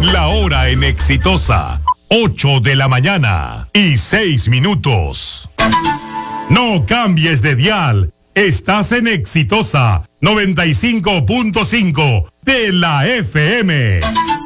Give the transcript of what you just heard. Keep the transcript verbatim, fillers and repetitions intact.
La hora en Exitosa, ocho de la mañana y seis minutos. No cambies de dial. Estás en Exitosa noventa y cinco punto cinco de la F M.